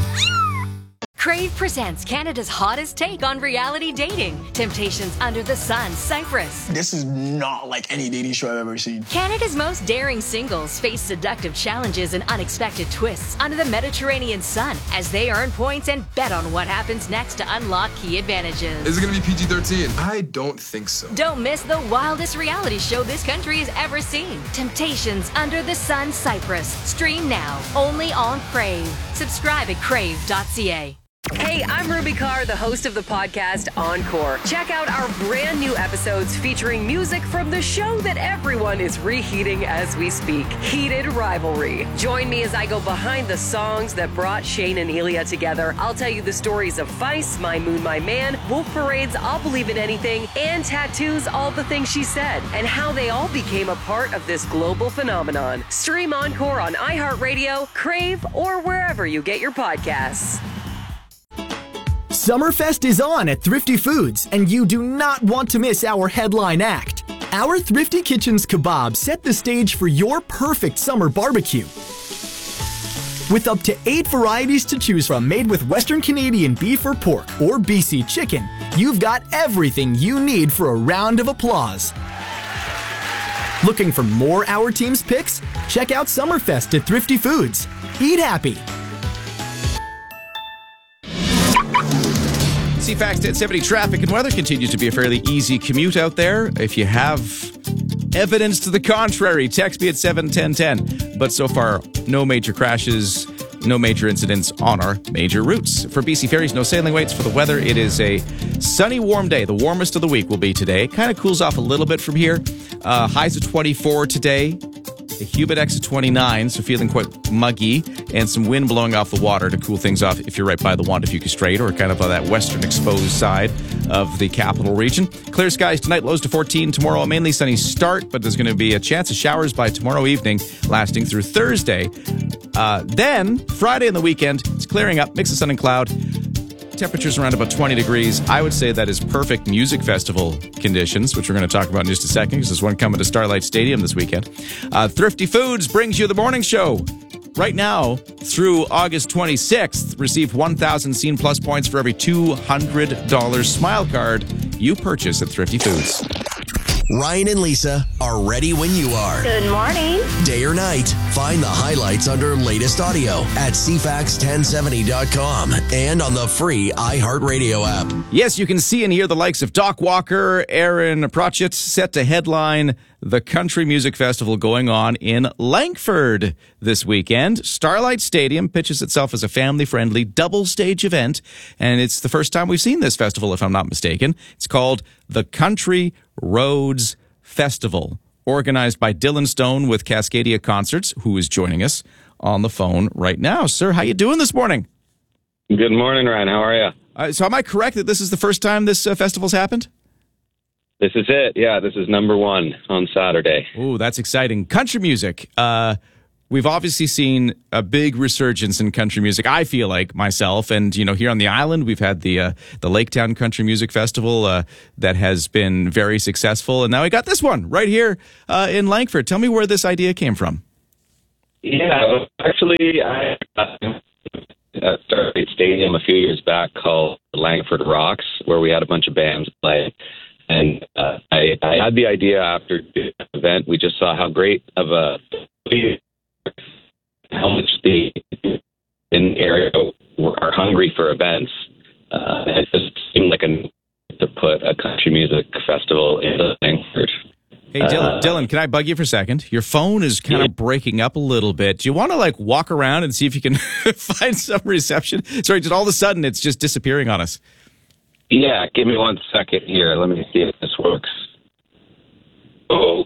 Crave presents Canada's hottest take on reality dating. Temptations Under the Sun, Cyprus. This is not like any dating show I've ever seen. Canada's most daring singles face seductive challenges and unexpected twists under the Mediterranean sun as they earn points and bet on what happens next to unlock key advantages. Is it going to be PG-13? I don't think so. Don't miss the wildest reality show this country has ever seen. Temptations Under the Sun, Cyprus. Stream now, only on Crave. Subscribe at crave.ca. Hey, I'm Ruby Carr, the host of the podcast Encore. Check out our brand new episodes featuring music from the show that everyone is reheating as we speak, Heated Rivalry. Join me as I go behind the songs that brought Shane and Elia together. I'll tell you the stories of Feist, My Moon, My Man, Wolf Parade's I'll Believe in Anything, and Tattoo's All the Things She Said, and how they all became a part of this global phenomenon. Stream Encore on iHeartRadio, Crave, or wherever you get your podcasts. Summerfest is on at Thrifty Foods, and you do not want to miss our headline act. Our Thrifty Kitchens kebabs set the stage for your perfect summer barbecue. With up to 8 varieties to choose from made with Western Canadian beef or pork or BC chicken, you've got everything you need for a round of applause. Looking for more Our Team's picks? Check out Summerfest at Thrifty Foods. Eat happy. CFAX 1070 traffic and weather continues to be a fairly easy commute out there. If you have evidence to the contrary, text me at 71010. But so far, no major crashes, no major incidents on our major routes. For BC Ferries, no sailing waits for the weather. It is a sunny, warm day. The warmest of the week will be today. Kind of cools off a little bit from here. Highs of 24 today. A Humidex of 29, so feeling quite muggy, and some wind blowing off the water to cool things off if you're right by the Juan de Fuca Strait or kind of on that western exposed side of the capital region. Clear skies tonight, lows to 14. Tomorrow, a mainly sunny start, but there's going to be a chance of showers by tomorrow evening, lasting through Thursday. Then, Friday and the weekend, it's clearing up, mix of sun and cloud. Temperatures around about 20 degrees. I would say that is perfect music festival conditions, which we're going to talk about in just a second because there's one coming to Starlight Stadium this weekend. Thrifty Foods brings you the morning show. Right now, through August 26th, receive 1,000 Scene Plus points for every $200 Smile card you purchase at Thrifty Foods. Ryan and Lisa are ready when you are. Good morning. Day or night, find the highlights under latest audio at CFAX1070.com and on the free iHeartRadio app. Yes, you can see and hear the likes of Doc Walker, Aaron Pratchett set to headline the Country Music Festival going on in Langford this weekend. Starlight Stadium pitches itself as a family-friendly double-stage event, and it's the first time we've seen this festival, if I'm not mistaken. It's called the Country Roads Festival, organized by Dylan Stone with Cascadia Concerts, who is joining us on the phone right now. Sir, how you doing this morning? Good morning, Ryan. How are you? So am I correct that this is the first time this festival's happened? This is it. Yeah, this is number one on Saturday. Ooh, that's exciting. Country music. We've obviously seen a big resurgence in country music, I feel like, myself. And, here on the island, we've had the Laketown Country Music Festival that has been very successful. And now we got this one right here in Langford. Tell me where this idea came from. Yeah, actually, I started a stadium a few years back called Langford Rocks, where we had a bunch of bands play. And I had the idea after the event. We just saw how great of a how much the in the area are hungry for events. It just seemed like to put a country music festival in Langford. Hey, Dylan, can I bug you for a second? Your phone is kind of breaking up a little bit. Do you want to walk around and see if you can find some reception? Sorry, just all of a sudden it's just disappearing on us. Yeah, give me 1 second here. Let me see if this works. Oh.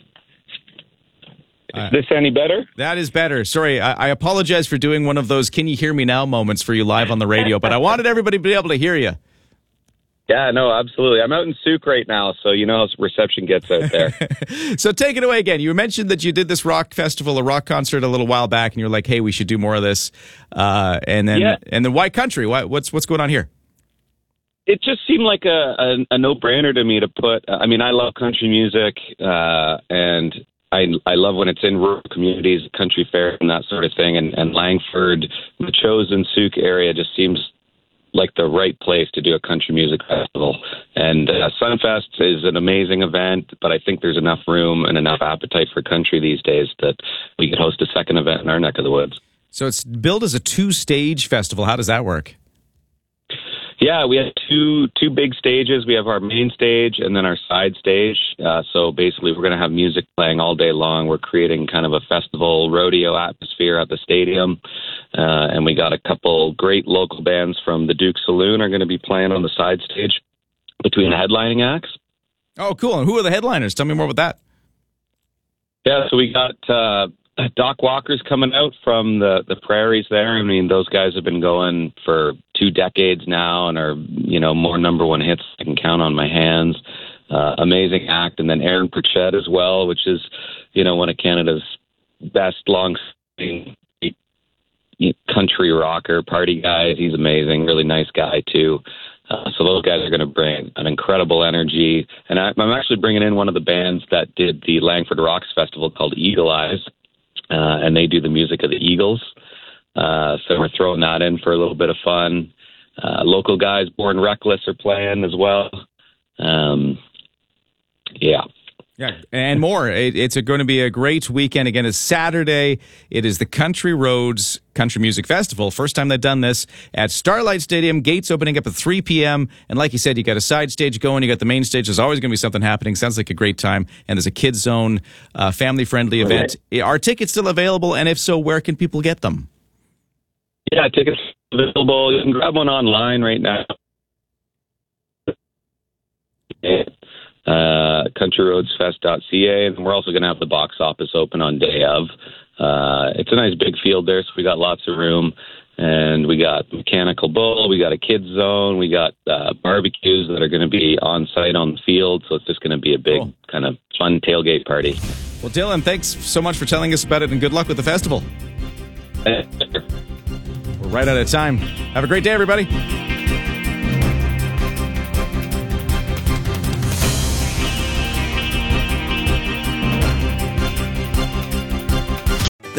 Is this any better? That is better. Sorry, I apologize for doing one of those can you hear me now moments for you live on the radio, but I wanted everybody to be able to hear you. Yeah, no, absolutely. I'm out in Souk right now, so you know how reception gets out there. So take it away again. You mentioned that you did this rock festival, a rock concert a little while back, and you're like, hey, we should do more of this. And then why country? What's going on here? It just seemed like a no-brainer to me to put. I mean, I love country music, and I love when it's in rural communities, country fair, and that sort of thing. And Langford, the Chosen Souk area, just seems like the right place to do a country music festival. And Sunfest is an amazing event, but I think there's enough room and enough appetite for country these days that we could host a second event in our neck of the woods. So it's billed as a 2-stage festival. How does that work? Yeah, we have two big stages. We have our main stage and then our side stage. So basically, we're going to have music playing all day long. We're creating kind of a festival rodeo atmosphere at the stadium. And we got a couple great local bands from the Duke Saloon are going to be playing on the side stage between the headlining acts. Oh, cool. And who are the headliners? Tell me more about that. Yeah, so we got Doc Walker's coming out from the prairies there. I mean, those guys have been going for 2 decades now and are, more number one hits I can count on my hands. Amazing act. And then Aaron Pratchett as well, which is, one of Canada's best long-standing country rocker party guys. He's amazing. Really nice guy, too. So those guys are going to bring an incredible energy. And I'm actually bringing in one of the bands that did the Langford Rocks Festival called Eagle Eyes. And they do the music of the Eagles. So we're throwing that in for a little bit of fun. Local guys, Born Reckless, are playing as well. Yeah. Yeah, and more. It's going to be a great weekend. Again, it's Saturday. It is the Country Roads Country Music Festival. First time they've done this at Starlight Stadium. Gates opening up at 3 p.m. And like you said, you got a side stage going. You got the main stage. There's always going to be something happening. Sounds like a great time. And there's a kids zone, family-friendly event. Right. Are tickets still available? And if so, where can people get them? Yeah, tickets available. You can grab one online right now. CountryRoadsFest.ca, and we're also going to have the box office open on day of. It's a nice big field there, so we got lots of room, and we got Mechanical Bull, we got a kids zone, we got barbecues that are going to be on site on the field, so it's just going to be a big kind of fun tailgate party. Well, Dylan, thanks so much for telling us about it, and good luck with the festival. We're right out of time. Have a great day, everybody.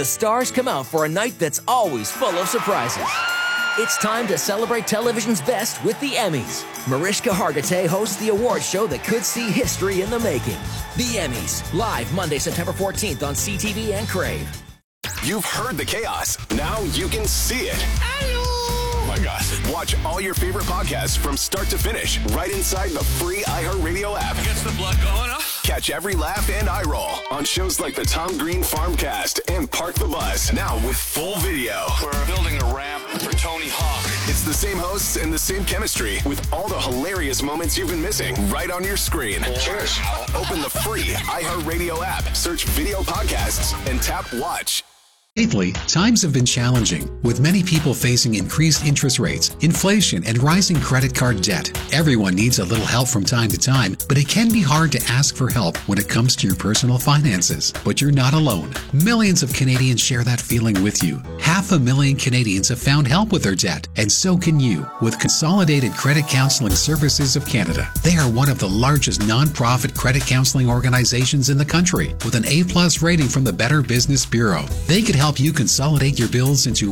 the stars come out for a night that's always full of surprises. It's time to celebrate television's best with the Emmys. Mariska Hargitay hosts the award show that could see history in the making. The Emmys, live Monday, September 14th on CTV and Crave. You've heard the chaos. Now you can see it. Oh my gosh. Watch all your favorite podcasts from start to finish right inside the free iHeartRadio app. Gets the blood going, huh? Catch every laugh and eye roll on shows like the Tom Green Farmcast and Park the Bus. Now with full video. We're building a ramp for Tony Hawk. It's the same hosts and the same chemistry with all the hilarious moments you've been missing right on your screen. Cheers. Open the free iHeartRadio app, search video podcasts, and tap watch. Lately, times have been challenging, with many people facing increased interest rates, inflation, and rising credit card debt. Everyone needs a little help from time to time, but it can be hard to ask for help when it comes to your personal finances. But you're not alone. Millions of Canadians share that feeling with you. 500,000 Canadians have found help with their debt, and so can you with Consolidated Credit Counseling Services of Canada. They are one of the largest non-profit credit counseling organizations in the country, with an A+ rating from the Better Business Bureau. They could help you consolidate your bills into